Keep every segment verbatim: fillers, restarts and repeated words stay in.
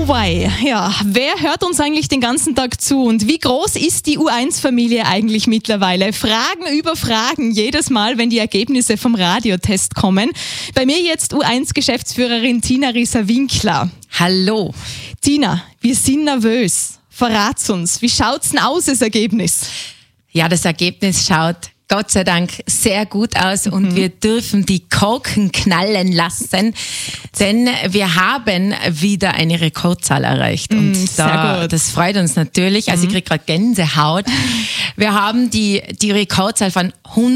Oh wei, ja, wer hört uns eigentlich den ganzen Tag zu und wie groß ist die U eins Familie eigentlich mittlerweile? Fragen über Fragen jedes Mal, wenn die Ergebnisse vom Radiotest kommen. Bei mir jetzt U eins Geschäftsführerin Tina Rieser-Winkler. Hallo. Tina, wir sind nervös. Verrat's uns, wie schaut's denn aus, das Ergebnis? Ja, das Ergebnis schaut Gott sei Dank sehr gut aus und mhm. wir dürfen die Korken knallen lassen, denn wir haben wieder eine Rekordzahl erreicht. Und mhm, da, das freut uns natürlich. Also mhm. ich kriege gerade Gänsehaut. Wir haben die, die Rekordzahl von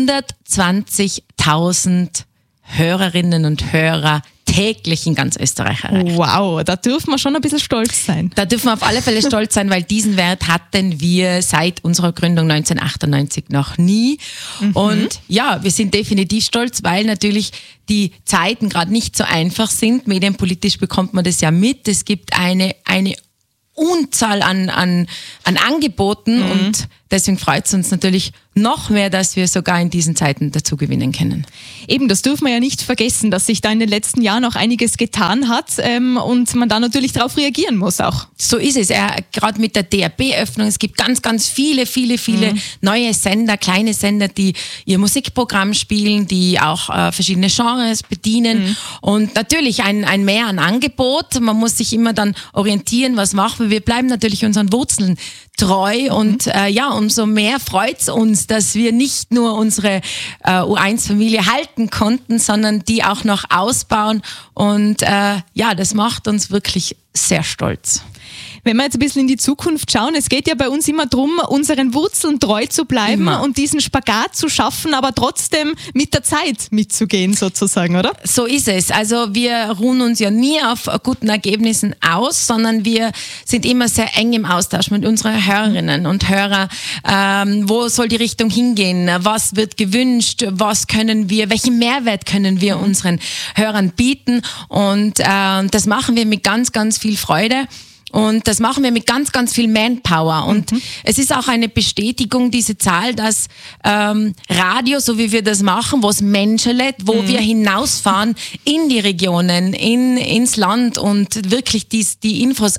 hundertzwanzigtausend Hörerinnen und Hörer täglich in ganz Österreich erreicht. Wow, da dürfen wir schon ein bisschen stolz sein. Da dürfen wir auf alle Fälle stolz sein, weil diesen Wert hatten wir seit unserer Gründung neunzehnhundertachtundneunzig noch nie. Mhm. Und ja, wir sind definitiv stolz, weil natürlich die Zeiten gerade nicht so einfach sind. Medienpolitisch bekommt man das ja mit. Es gibt eine, eine Unzahl an, an, an Angeboten mhm. und deswegen freut es uns natürlich noch mehr, dass wir sogar in diesen Zeiten dazu gewinnen können. Eben, das dürfen wir ja nicht vergessen, dass sich da in den letzten Jahren auch einiges getan hat ähm, und man da natürlich darauf reagieren muss auch. So ist es, ja, gerade mit der D A B-Öffnung. Es gibt ganz, ganz viele, viele, viele mhm. neue Sender, kleine Sender, die ihr Musikprogramm spielen, die auch äh, verschiedene Genres bedienen mhm. und natürlich ein, ein Mehr an Angebot. Man muss sich immer dann orientieren, was machen wir. Wir bleiben natürlich unseren Wurzeln treu mhm. und äh, ja, umso mehr freut es uns, dass wir nicht nur unsere äh, U eins Familie halten konnten, sondern die auch noch ausbauen und äh, ja, das macht uns wirklich sehr stolz. Wenn wir jetzt ein bisschen in die Zukunft schauen, es geht ja bei uns immer darum, unseren Wurzeln treu zu bleiben immer. Und diesen Spagat zu schaffen, aber trotzdem mit der Zeit mitzugehen sozusagen, oder? So ist es. Also wir ruhen uns ja nie auf guten Ergebnissen aus, sondern wir sind immer sehr eng im Austausch mit unseren Hörerinnen und Hörern. Ähm, wo soll die Richtung hingehen? Was wird gewünscht? Was können wir, welchen Mehrwert können wir unseren Hörern bieten? Und äh, das machen wir mit ganz, ganz viel Freude. Und das machen wir mit ganz, ganz viel Manpower. Und mhm. es ist auch eine Bestätigung, diese Zahl, dass ähm, Radio, so wie wir das machen, wo es Menschen lädt, wo mhm. wir hinausfahren in die Regionen, in, ins Land und wirklich dies, die Infos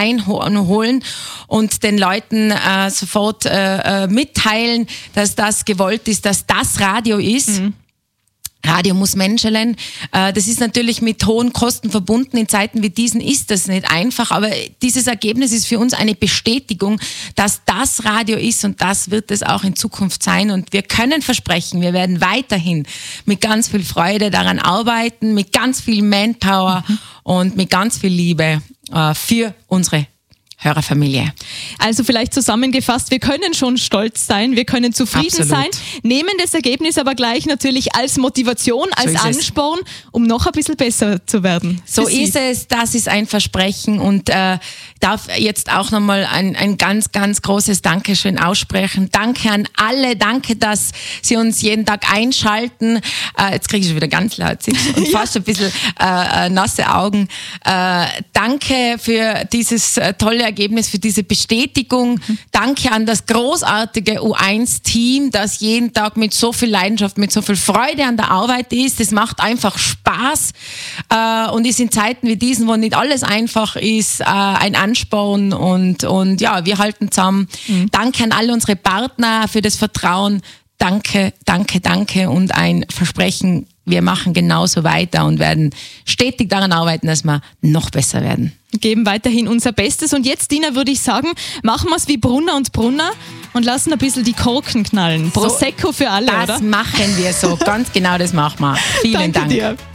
einholen und den Leuten äh, sofort äh, mitteilen, dass das gewollt ist, dass das Radio ist. Mhm. Radio muss Menschen. Das ist natürlich mit hohen Kosten verbunden. In Zeiten wie diesen ist das nicht einfach. Aber dieses Ergebnis ist für uns eine Bestätigung, dass das Radio ist und das wird es auch in Zukunft sein. Und wir können versprechen, wir werden weiterhin mit ganz viel Freude daran arbeiten, mit ganz viel Manpower mhm. und mit ganz viel Liebe für unsere Hörerfamilie. Also vielleicht zusammengefasst, wir können schon stolz sein, wir können zufrieden Absolut. sein, nehmen das Ergebnis aber gleich natürlich als Motivation, als so Ansporn, um noch ein bisschen besser zu werden. So ist es, das ist ein Versprechen und äh, darf jetzt auch nochmal ein, ein ganz, ganz großes Dankeschön aussprechen. Danke an alle, danke, dass Sie uns jeden Tag einschalten. Äh, jetzt kriege ich schon wieder ganz laut und fast ein bisschen äh, nasse Augen. Äh, danke für dieses äh, tolle Ergebnis, für diese Bestätigung. Mhm. Danke an das großartige U eins Team, das jeden Tag mit so viel Leidenschaft, mit so viel Freude an der Arbeit ist. Es macht einfach Spaß äh, und ist in Zeiten wie diesen, wo nicht alles einfach ist, äh, ein Ansporn und, und ja, wir halten zusammen. Mhm. Danke an alle unsere Partner für das Vertrauen. Danke, danke, danke und ein Versprechen, wir machen genauso weiter und werden stetig daran arbeiten, dass wir noch besser werden. Geben weiterhin unser Bestes. Und jetzt, Tina, würde ich sagen, machen wir es wie Brunner und Brunner und lassen ein bisschen die Korken knallen. Prosecco für alle, das oder? Das machen wir so. Ganz genau, das machen wir. Vielen Danke Dank. Dir.